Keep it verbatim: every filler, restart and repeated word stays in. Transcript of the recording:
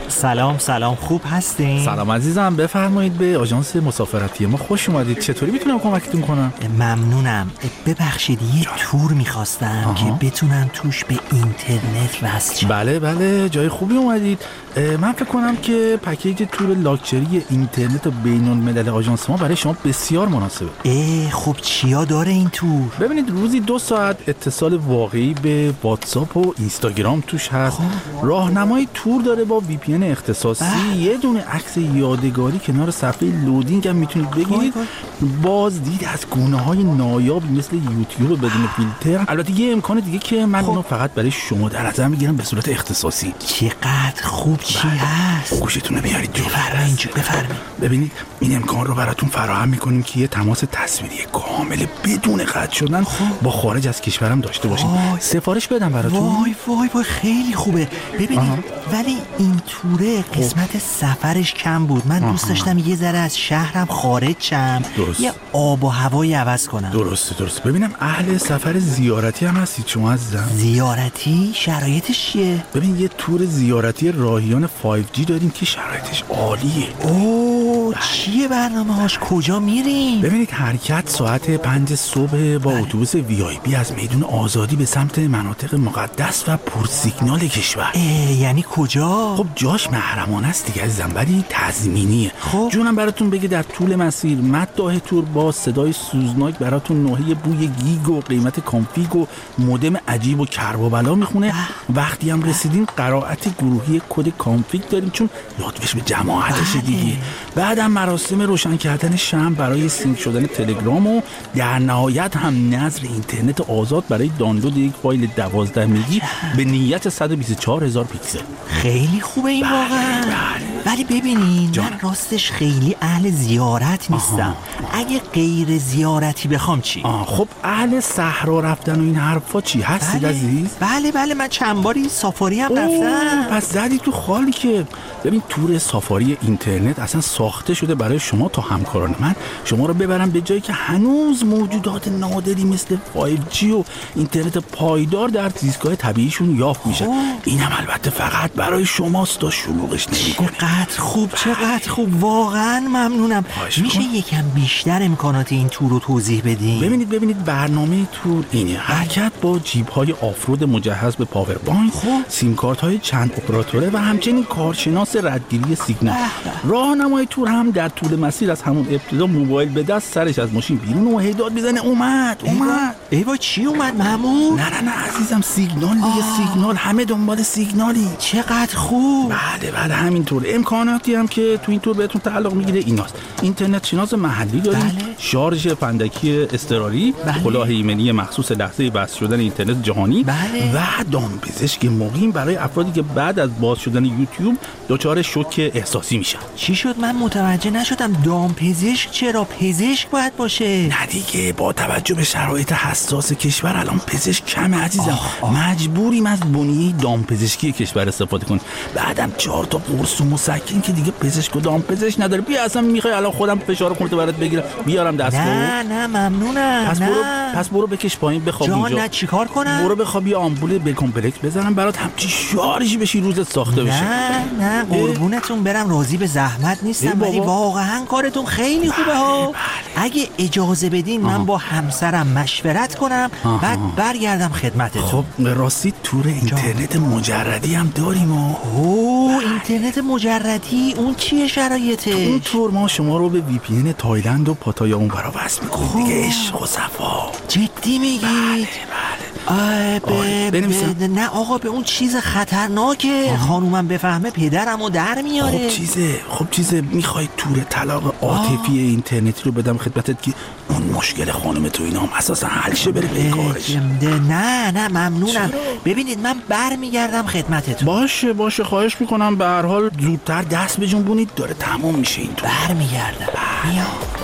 سلام سلام، خوب هستین؟ سلام عزیزم، بفرمایید به آژانس مسافرتی ما خوش اومدید. چطوری میتونم کمکتون کنم؟ ممنونم. ببخشید یه جا. تور میخواستم آها. که بتونم توش به اینترنت وصل شم. بله بله، جای خوبی اومدید. من فکر کنم که پکیج تور لاکچری اینترنت بین الملل آژانس ما برای شما بسیار مناسبه. اه خب چیا داره این تور؟ ببینید، روزی دو ساعت اتصال واقعی به واتساپ و اینستاگرام توش هست. راهنمای تور داره با وی پی ان اختصاصی. اه. یه دونه عکس یادگاری کنار صفحه لودینگ هم میتونید بگیرید. بازدید از گونه‌های نایابی مثل یوتیوب بدون فیلتر. البته یه امکان دیگه که من اونو فقط برای شما در نظر میگیرم به صورت اختصاصی. چقدر خوب چی هست؟ گوشتون رو بیارید جو. بفرمایید بفرمایید. ببینید، این امکان رو براتون فراهم میکنیم که یه تماس تصویری کامل بدون قطع شدن با خارج از کشورم داشته باشیم. سفارش بدم براتون. وای وای وای خیلی خوبه. ببینید آه. ولی این توره قسمت سفرش کم بود. من آه. دوست داشتم یه ذره از شهرم خارج شم، یه آب و هوایی عوض کنم. درسته درسته. ببینم اهل سفر زیارتی هم هستید شما عزیزم؟ زیارتی؟ شرایطش چیه؟ ببین، یه تور زیارتی راهیان فایو جی داریم که شرایطش عالیه. اوه چیه برنامه هاش؟ کجا میریم؟ ببینید، حرکت ساعت پنج صبح با اتوبوس وی آی پی از میدون آزادی به سمت مناطق مقدس و پرسیگنال کشور. یعنی کجا؟ خب جاش محرمانه است دیگه عزیزم، ولی تضمینیه. خب جونم براتون بگه در طول مسیر مداح تور با صدای سوزناک براتون نوحه بوی گیگ و قیمت کانفیگ و مودم عجیب و کرب و بلا میخونه. وقتی هم رسیدین قرائت گروهی کد کانفیگ داریم چون لطفش به جماعتش دیگه. بعدم مراسم روشن کردن شمع برای سینک شدن تلگرام و در نهایت هم نظر اینترنت آزاد برای دانلود یک فایل دوازده مگی به نیت صد و بیست و چهار هزار پیکسل. خیلی خوبه این واقعا. ولی ببینین جان. من راستش خیلی اهل زیارت نیستم. آها. اگه غیر زیارتی بخوام چی؟ آه خب اهل صحرا رفتن و این حرفا چی هستید بله. عزیز؟ بله بله، من چند باری سافاری هم رفتم. پس زدی تو خالی که. ببین، تور سافاری اینترنت اصلا ساخته شده برای شما تا همکاران من شما رو ببرم به جایی که هنوز موجودات نادری مثل فایو جی و اینترنت پایدار در زیستگاه طبیعیشون یافت میشه. اینم البته فقط برای شماست تا شلوغش نمی‌کنه. چقدر خوب چقدر خوب، واقعا ممنونم. میشه یکم بیشتر امکانات این تور رو توضیح بدین؟ ببینید ببینید برنامه تور اینه: حرکت با جیب‌های آفرود مجهز به پاور بانک، سیم کارت‌های چند اپراتوره و همچنین کارشناس ردگیری سیگنال. راهنمای تور هم در طول مسیر از همون ابتدا موبایل به دست سرش از ماشین بیرون و هدایت میزنه اومد اومد. ای وای چی اومد محمود؟ نه نه نه عزیزم، سیگنال دیگه، سیگنال. همه دنبال سیگنالی. چقدر خوب. بله بله همینطور. امکاناتی هم که تو این تور بهتون تعلق میگیره ایناست: اینترنت شناس محلی داریم، بله. شارژ فندکی اضطراری، بله. کلاه ایمنی مخصوص لحظه بس شدن اینترنت جهانی، بله. و دامپزشک مقیم برای افرادی که بعد از باز شدن یوتیوب دچار شوک احساسی میشن. چی شد؟ من متوجه نشدم. دامپزشک چرا؟ پزشک باید باشه. نه دیگه، با توجه به شرایط حساس کشور الان پزشک کمه عزیزم. آه آه. مجبوریم از بنیه دامپزشکی کشور استفاده کنیم. بعدم چهار تا قرص و مسکن که دیگه پزشک و دامپزشک نداره. بیا اصلا میخوای الان خودم فشار خونت برات بگیرم بیارم دستو؟ نه نه ممنونم. پس نه. برو پس برو بکش پایین بخواب جان اونجا. نه چیکار کنم؟ برو بخواب یه آمپول به کمپلکس بزنم برات همچی شارژی بشی روزت ساخته بشه. نه نه قربونتون برم، راضی به زحمت نیستم، ولی واقعا کارتون خیلی خوبه ها. اگه اجازه بدین آه. من با همسرم مشورت کنم آه. بعد برگردم خدمتتون. خب راستی تور اینترنت مجردی هم داریم. اوه اینترنت مجردی اون چیه شرایطش؟ اون تور ما شما رو به وی پی ان تایلند و پاتایا اونورا وصل می‌کنیم دیگه. عشق و صفا. جدی میگی؟ بله بله. آه به به نه آقا، به اون چیز خطرناکه. خانومم بفهمه پدرمو در میاره. خب چیزه خب چیزه میخوای تور طلاق عاطفی اینترنتی رو بدم خدمتت که اون مشکل خانم تو اینا هم اساسا حل شه بره به کارش؟ نه نه ممنونم. ببینید من برمیگردم خدمتتون. باشه باشه خواهش میکنم. به هر حال زودتر دست بجنبونید، داره تموم میشه این تور. برمیگردم. میام.